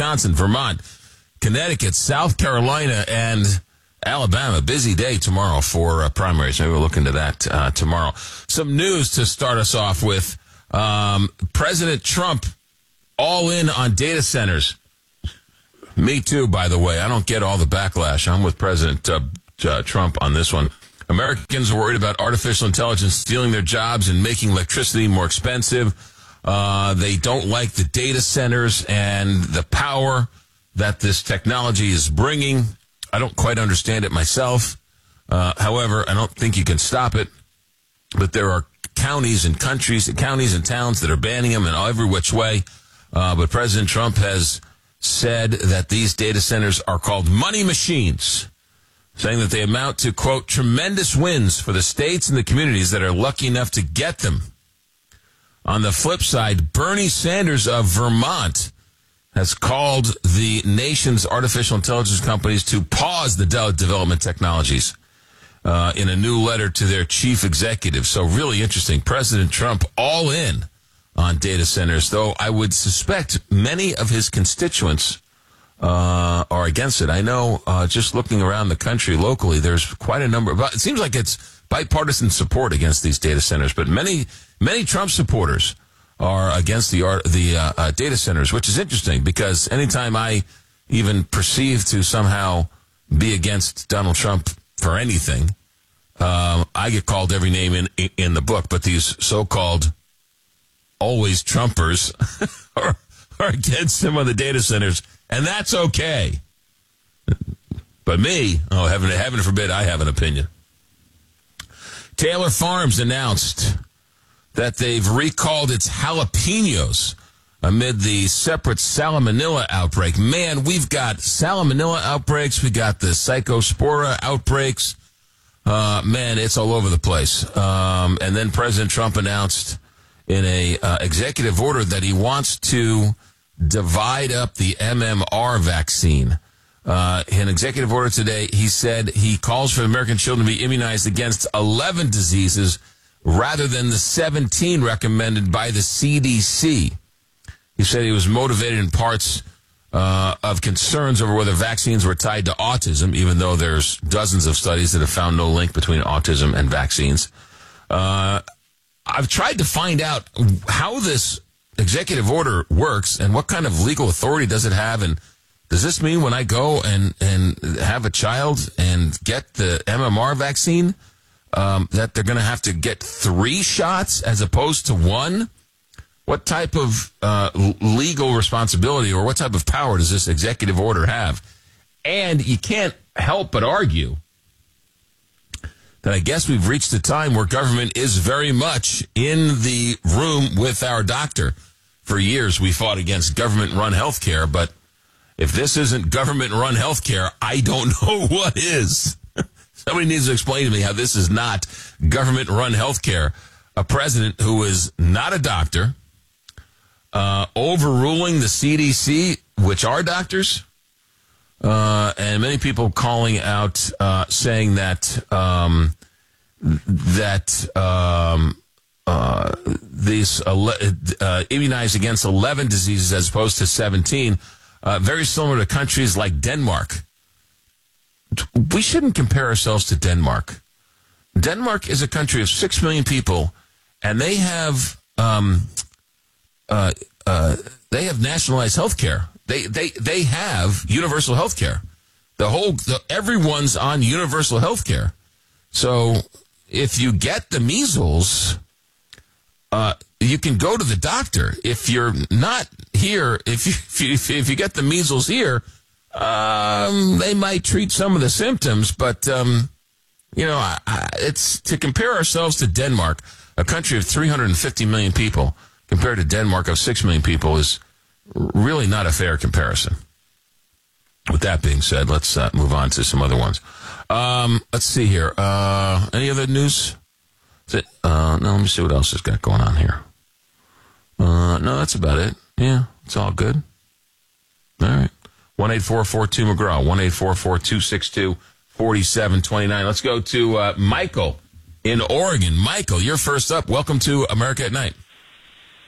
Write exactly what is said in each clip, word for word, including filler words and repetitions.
Wisconsin, Vermont, Connecticut, South Carolina, and Alabama. Busy day tomorrow for uh, primaries. Maybe we'll look into that uh, tomorrow. Some news to start us off with. Um, President Trump all in on data centers. Me too, by the way. I don't get all the backlash. I'm with President uh, uh, Trump on this one. Americans are worried about artificial intelligence stealing their jobs and making electricity more expensive. Uh, they don't like the data centers and the power that this technology is bringing. I don't quite understand it myself. Uh, however, I don't think you can stop it. But there are counties and countries, counties and towns that are banning them in every which way. Uh, but President Trump has said that these data centers are called money machines, saying that they amount to, quote, tremendous wins for the states and the communities that are lucky enough to get them. On the flip side, Bernie Sanders of Vermont has called the nation's artificial intelligence companies to pause the de- development technologies uh, in a new letter to their chief executive. So really interesting. President Trump all in on data centers, though I would suspect many of his constituents uh, are against it. I know uh, just looking around the country locally, there's quite a number. But it seems like it's bipartisan support against these data centers, but many, many Trump supporters are against the art, the uh, uh, data centers, which is interesting because anytime I even perceive to somehow be against Donald Trump for anything, um, I get called every name in in the book. But these so-called always Trumpers are, are against him on the data centers, and that's okay. But me, oh, heaven, heaven forbid, I have an opinion. Taylor Farms announced that they've recalled its jalapenos amid the separate salmonella outbreak. Man, we've got salmonella outbreaks. We got the psychospora outbreaks. Uh, man, it's all over the place. Um, and then President Trump announced in a uh, executive order that he wants to divide up the M M R vaccine. Uh, in an executive order today, he said he calls for American children to be immunized against eleven diseases rather than the seventeen recommended by the C D C. He said he was motivated in parts uh, of concerns over whether vaccines were tied to autism, even though there's dozens of studies that have found no link between autism and vaccines. Uh, I've tried to find out how this executive order works and what kind of legal authority does it have, and does this mean when I go and, and have a child and get the M M R vaccine, Um, that they're going to have to get three shots as opposed to one? What type of uh, legal responsibility or what type of power does this executive order have? And you can't help but argue that I guess we've reached a time where government is very much in the room with our doctor. For years, we fought against government-run health care, but if this isn't government-run health care, I don't know what is. Somebody needs to explain to me how this is not government-run health care. A president who is not a doctor, uh, overruling the C D C, which are doctors, uh, and many people calling out, uh, saying that um, that um, uh, these uh, immunized against eleven diseases as opposed to seventeen, uh, very similar to countries like Denmark. We shouldn't compare ourselves to Denmark. Denmark is a country of six million people, and they have um, uh, uh, they have nationalized health care. They they they have universal health care. The whole the, everyone's on universal health care. So if you get the measles, uh, you can go to the doctor. If you're not here, if you if you, if you get the measles here, Um, they might treat some of the symptoms, but, um, you know, I, I, it's to compare ourselves to Denmark, a country of three hundred fifty million people, compared to Denmark of six million people is really not a fair comparison. With that being said, let's uh, move on to some other ones. Um, let's see here. Uh, any other news? Is it, uh, no, let me see what else has got going on here. Uh, no, that's about it. Yeah, it's all good. All right. one eight four four two McGraw, one eight four four two six two four seven two nine. Let's go to uh, Michael in Oregon. Michael, you're first up. Welcome to America at Night.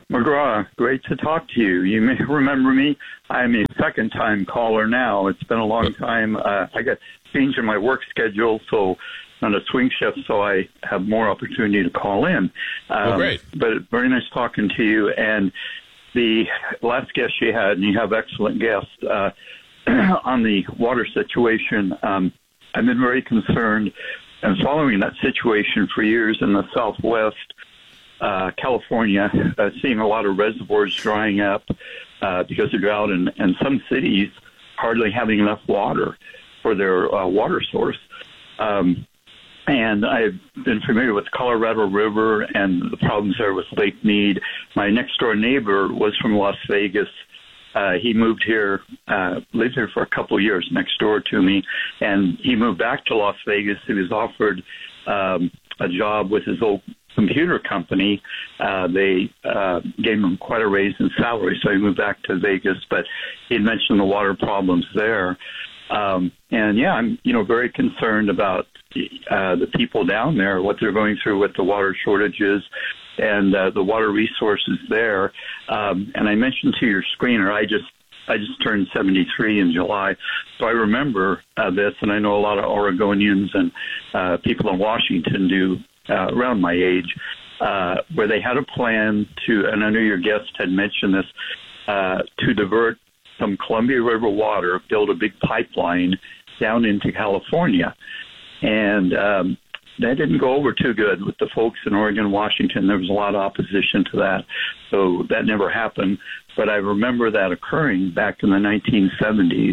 McGraw, great to talk to you. You may remember me. I'm a second-time caller now. It's been a long time. Uh, I got changed in my work schedule, so on a swing shift, so I have more opportunity to call in. Um, oh, great. But very nice talking to you. And the last guest you had, and you have excellent guests, uh, on the water situation, um, I've been very concerned and following that situation for years in the Southwest. Uh, California, uh, seeing a lot of reservoirs drying up uh, because of drought, and, and some cities hardly having enough water for their uh, water source. Um, and I've been familiar with the Colorado River and the problems there with Lake Mead. My next-door neighbor was from Las Vegas. Uh, he moved here, uh, lived here for a couple of years next door to me, and he moved back to Las Vegas. He was offered um, a job with his old computer company. Uh, they uh, gave him quite a raise in salary, so he moved back to Vegas. But he had mentioned the water problems there, um, and yeah, I'm you know very concerned about uh, the people down there, what they're going through with the water shortages and uh, the water resources there. Um, and I mentioned to your screener, I just I just turned seventy-three in July, so I remember uh, this, and I know a lot of Oregonians and uh, people in Washington do. Uh, around my age, uh, where they had a plan to, and I know your guest had mentioned this, uh, to divert some Columbia River water, build a big pipeline down into California. And um, that didn't go over too good with the folks in Oregon and Washington. There was a lot of opposition to that, so that never happened. But I remember that occurring back in the nineteen seventies.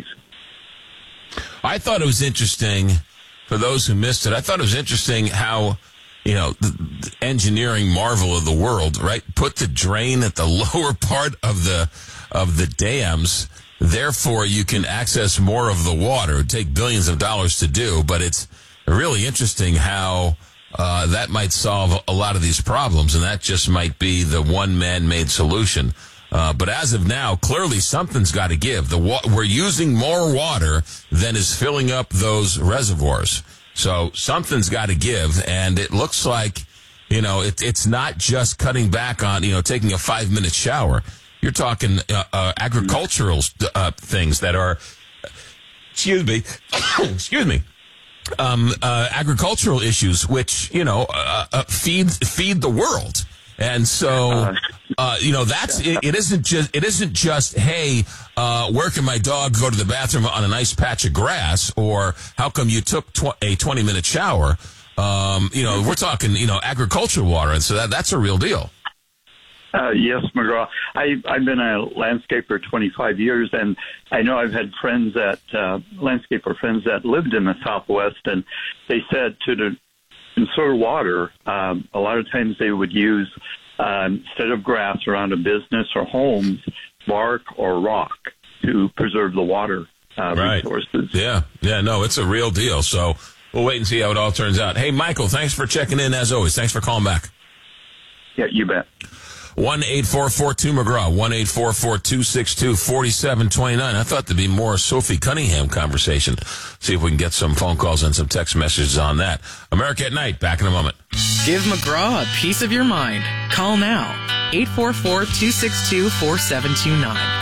I thought it was interesting, for those who missed it, I thought it was interesting how you know, the, the engineering marvel of the world, right? Put the drain at the lower part of the of the dams. Therefore, you can access more of the water. It would take billions of dollars to do, but it's really interesting how uh, that might solve a lot of these problems, and that just might be the one man-made solution. Uh, but as of now, clearly something's got to give. The wa- we're using more water than is filling up those reservoirs. So something's got to give, and it looks like, you know, it, it's not just cutting back on, you know, taking a five-minute shower. You're talking uh, uh, agricultural uh, things that are, excuse me, excuse me, um, uh, agricultural issues, which, you know, uh, uh, feed feed the world. And so, uh, you know, that's it, it isn't just it isn't just hey, uh, where can my dog go to the bathroom on a nice patch of grass, or how come you took tw- a twenty minute shower? Um, you know, we're talking you know agricultural water, and so that that's a real deal. Uh, yes, McGraw. I, I've been a landscaper twenty-five years, and I know I've had friends that uh, landscaper friends that lived in the Southwest, and they said to the conserve water, um, a lot of times they would use, um, instead of grass around a business or homes, bark or rock to preserve the water uh, right. resources. Yeah, yeah, no, it's a real deal. So we'll wait and see how it all turns out. Hey, Michael, thanks for checking in as always. Thanks for calling back. Yeah, you bet. one eight four four two McGraw, one eight four four two six two four seven two nine. I thought there'd be more Sophie Cunningham conversation. See if we can get some phone calls and some text messages on that. America at Night, back in a moment. Give McGraw a piece of your mind. Call now, eight four four two six two four seven two nine.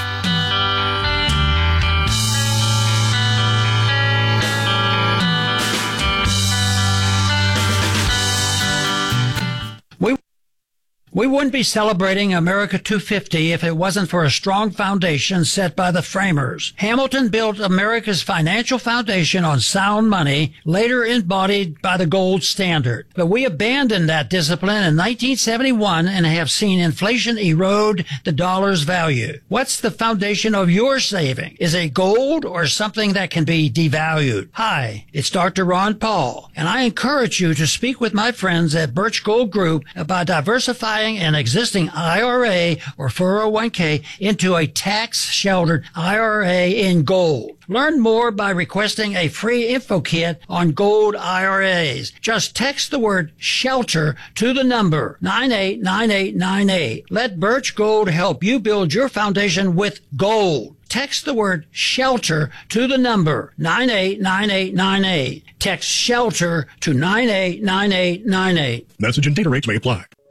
We wouldn't be celebrating America two fifty if it wasn't for a strong foundation set by the framers. Hamilton built America's financial foundation on sound money, later embodied by the gold standard. But we abandoned that discipline in nineteen seventy-one and have seen inflation erode the dollar's value. What's the foundation of your saving? Is it gold or something that can be devalued? Hi, it's Doctor Ron Paul, and I encourage you to speak with my friends at Birch Gold Group about diversifying an existing I R A or four oh one k into a tax-sheltered I R A in gold. Learn more by requesting a free info kit on gold I R As. Just text the word SHELTER to the number nine eight nine eight nine eight. Let Birch Gold help you build your foundation with gold. Text the word SHELTER to the number nine eight nine eight nine eight. Text SHELTER to nine eight nine eight nine eight. Message and data rates may apply.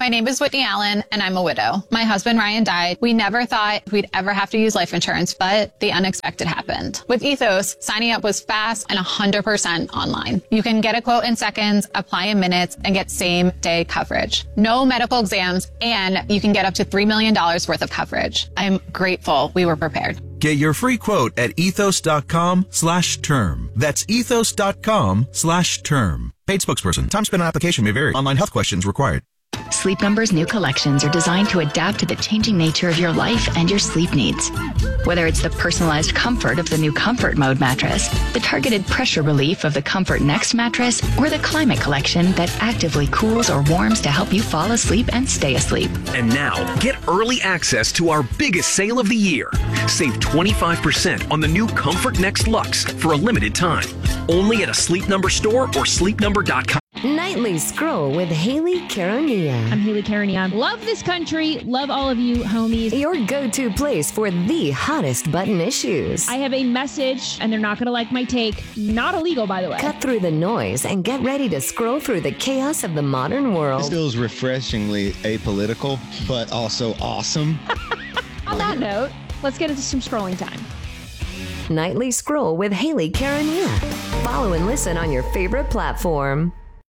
My name is Whitney Allen, and I'm a widow. My husband, Ryan, died. We never thought we'd ever have to use life insurance, but the unexpected happened. With Ethos, signing up was fast and one hundred percent online. You can get a quote in seconds, apply in minutes, and get same-day coverage. No medical exams, and you can get up to three million dollars worth of coverage. I'm grateful we were prepared. Get your free quote at ethos.com slash term. That's ethos.com slash term. Paid spokesperson. Time spent on application may vary. Online health questions required. Sleep Number's new collections are designed to adapt to the changing nature of your life and your sleep needs. Whether it's the personalized comfort of the new Comfort Mode mattress, the targeted pressure relief of the Comfort Next mattress, or the Climate Collection that actively cools or warms to help you fall asleep and stay asleep. And now, get early access to our biggest sale of the year. Save twenty-five percent on the new Comfort Next Luxe for a limited time. Only at a Sleep Number store or sleep number dot com. Nightly Scroll with Haley Caronia. I'm Haley Caronia. Love this country. Love all of you, homies. Your go-to place for the hottest button issues. I have a message, and they're not going to like my take. Not illegal, by the way. Cut through the noise and get ready to scroll through the chaos of the modern world. This feels refreshingly apolitical, but also awesome. On that note, let's get into some scrolling time. Nightly Scroll with Haley Caronia. Follow and listen on your favorite platform.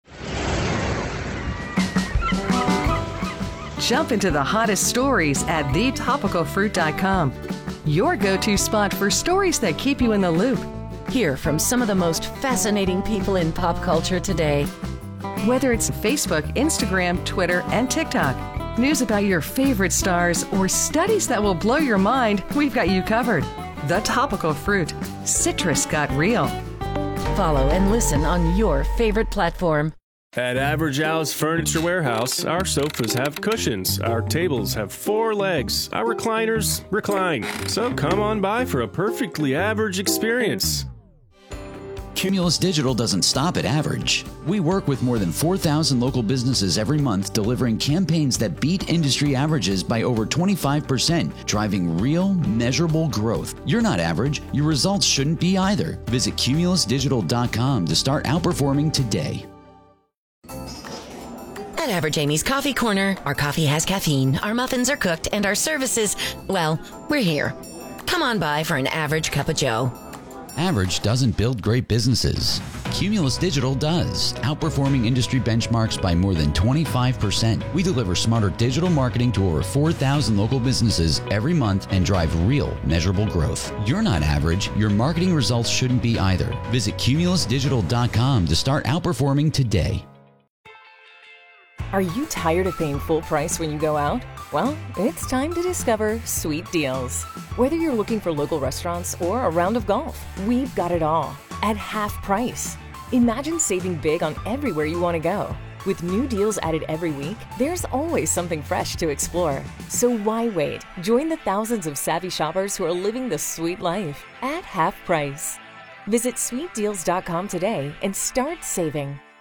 Jump into the hottest stories at the topical fruit dot com. Your go-to spot for stories that keep you in the loop. Hear from some of the most fascinating people in pop culture today. Whether it's Facebook, Instagram, Twitter, and TikTok, news about your favorite stars, or studies that will blow your mind, we've got you covered. The Topical Fruit. Citrus got real. Follow and listen on your favorite platform. At Average Al's Furniture Warehouse, our sofas have cushions, our tables have four legs, our recliners recline. So come on by for a perfectly average experience. Cumulus Digital doesn't stop at average. We work with more than four thousand local businesses every month, delivering campaigns that beat industry averages by over twenty-five percent, driving real, measurable growth. You're not average. Your results shouldn't be either. Visit cumulus digital dot com to start outperforming today. At Average Amy's Coffee Corner, our coffee has caffeine, our muffins are cooked, and our services, well, we're here. Come on by for an average cup of joe. Average doesn't build great businesses. Cumulus Digital does, outperforming industry benchmarks by more than twenty-five percent. We deliver smarter digital marketing to over four thousand local businesses every month and drive real, measurable growth. You're not average. Your marketing results shouldn't be either. Visit cumulus digital dot com to start outperforming today. Are you tired of paying full price when you go out? Well, it's time to discover Sweet Deals. Whether you're looking for local restaurants or a round of golf, we've got it all at half price. Imagine saving big on everywhere you want to go. With new deals added every week, there's always something fresh to explore. So why wait? Join the thousands of savvy shoppers who are living the sweet life at half price. Visit sweet deals dot com today and start saving.